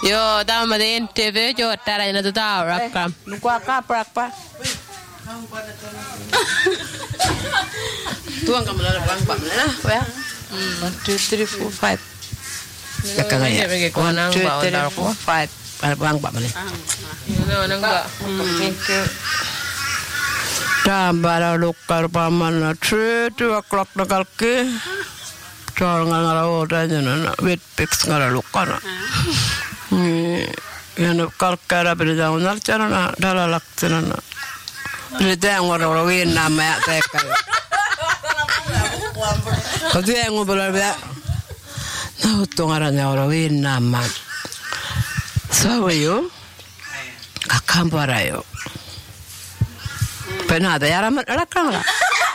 Yo, tama din TV jo tara na tuta rakam. Lukwa ka pa. Tuang kamu lah bang pak mana ya? 1 2 3 4 5. Kakak ya. 1 2 3 4 5. Bang pak mana? Nang ba. Tambah lukar paman 3 o'clock nakal ke. Jangan ngarau tanya na wet pix ngarau lukar. Yang kalkara berjauh narcara na dalalak cina. Berita yang orang-orang nama teka. Kau yang ngobrol dia, nah tungarannya orang nama. Sawayo, kakam parayo. Pernah ada yang ramai rakang lah.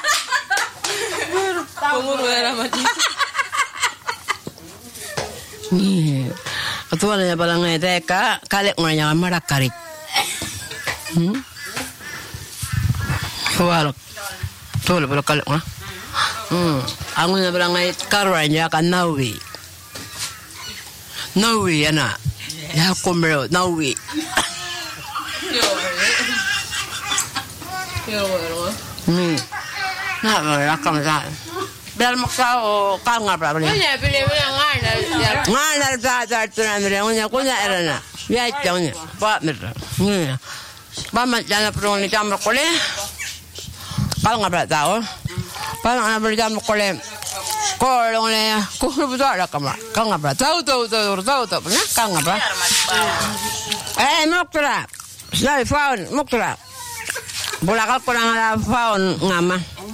Umur ramai. Nih, atuannya balangnya teka, kalik nganya marakarik. Wala. Tol bala kal ha. Ang na barangay karanya kan Nawi. Nawi ana. Ya komero Nawi. Yo. Na ba kam sa. Bel maksa o kal nga pra ni. Kunya bili ngana. Ngana sa tunan re kunya erana. Ya tawnya. Ba mer. Ba man jana pro ni jamra kole. Kalau nggak tahu, kalau nggak berjam kolem, kalau nggak, kalau betul ada kamar, kalau nggak tahu, punya, kalau nggak mukra, saya faun mukra, bola kalau kurang ada faun ngama.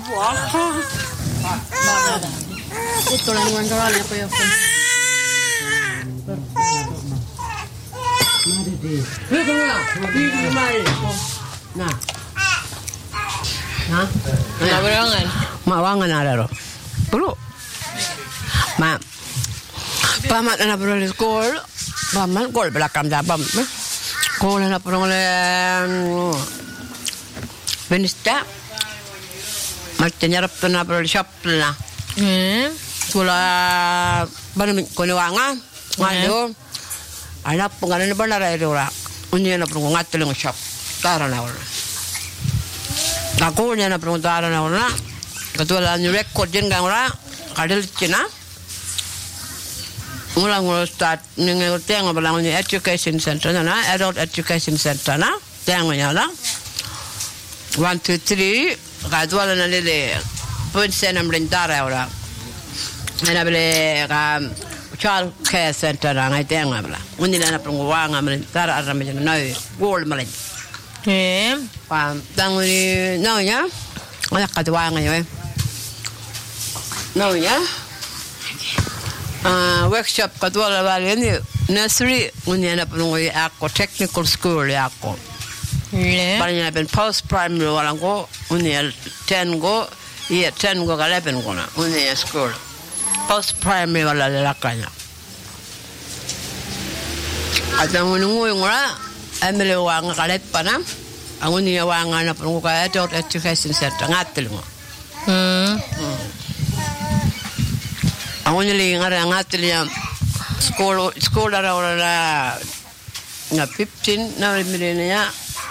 Itu lah yang mandolan apa ya? Nah. Hah? Mawangan. Mawangan ada ro. Bro. Ma. Pamat na bro di school. Pamat gol belakang jabam. Gol na bro le. Benista. Macam nyarap tu na bro shop na. Kula baru ko ni wanga. Ngalo. Anak pengalan ni benar ada ora. Unya na bro ngatel ng shop. Tara na ora. Aku nyana peruntaran orang, ketua new record jengang orang, kadal Cina, ngulang start nengen tiang belang ni education center na, adult education center na, tiang nyala, 1 2 3, ketua na lele, point senam lentara orang, mana bele child care center na ngai tiang belang, undi na perunguang lentara arah macam nai, gold malang. Tanguni naunya, banyak ketuaan aja. Naunya, workshop ketua level ini nursery, ini ada penunggu aku technical school ya aku. Banyak pen post primary orang ko, ini 10 go, 10 go kalau pen ko na, ini school post primary wala lelakanya. Ada menunggu orang. Ambil wang kalet panam, aku ni wang anak perlu kaya adult education center ngatil mo. Aku ni lengar ngatil yang school orang na 15 na milenia,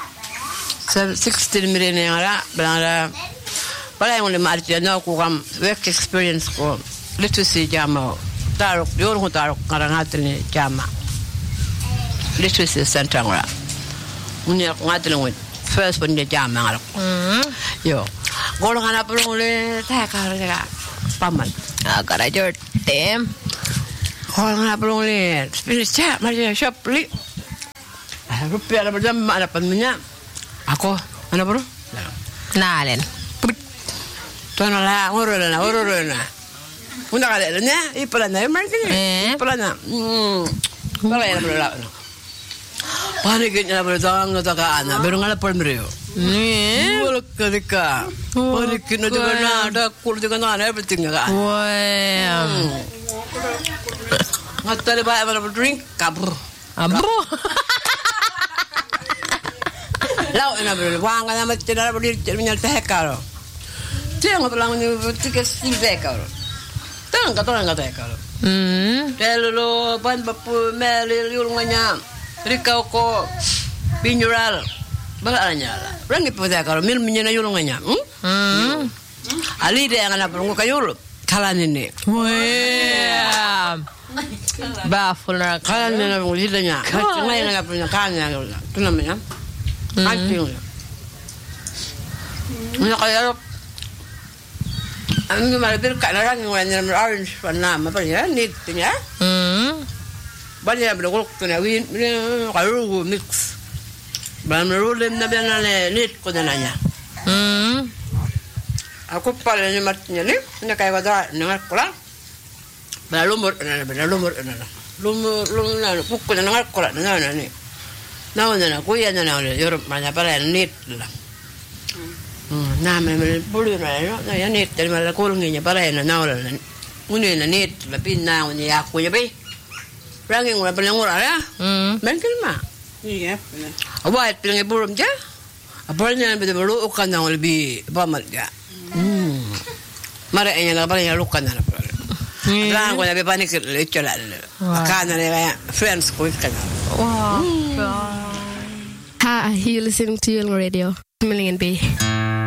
16 milenia lah, berada. Pada yang lima arti na aku kam work experience ko literacy jama, taruk diorang taruk karang ngatil ni jama. Literacy center orang. Unya ngatil ngut first pun dia jam ngarap. Yo. Golongan apa le tak kara paman. Agak aja tem. Golongan apa le finish chat macam shop li. Rupiah ada jam ada pannya. Aku mana bro? Nalen. Tuan lah urut. Unda kali ni ipalana marketing. Ipalana. Kalau yang berlalu. Paniknya berdatang ke anak, baru ngalah permeriu. Boleh ketika, paniknya juga ada, kul juga ada, everything kan. Wah. Ngatai baik mana drink, kabur. Abro. Lauk na bro, wang kana macam berdiri menyal teh karo. Tiang pelang ni tiga sil teh karo. Tang kata kalau. Telo ban bapu meli yulungnya. Rikau ko binjural. Balanya lah. Rangi pada kalau mil menyena yulungnya. Ali dia yang anak perlu kayul. Kalan ini. Wah. Baful nak. Kalan ini nak lidahnya. Macam yang nak punya kannya. Itu namanya. Kancing. Ini kayak Ang malah kat orang yang orange warna apa ya nitnya. Banyak bergolok tu na win kalau mix. Banyak na benane nit ko nanya. Aku paling matnya ni nak kayak ada nak kola. Lumur na pukul na kola na ni. Na kuya na Europe mana pala nit lah. Nama bulu na ya net dari malah kulungnya para na naula uni na net tapi na uni aku ya be rangi ngora paling ngora ya mungkin mah iya awat paling burung ja apalnya be bulu ukan na lebih pamal ja mara enya la paling lukan na Rang ko na be panik lechala kana le friends ko kan Hi, you listening to Young Radio Million B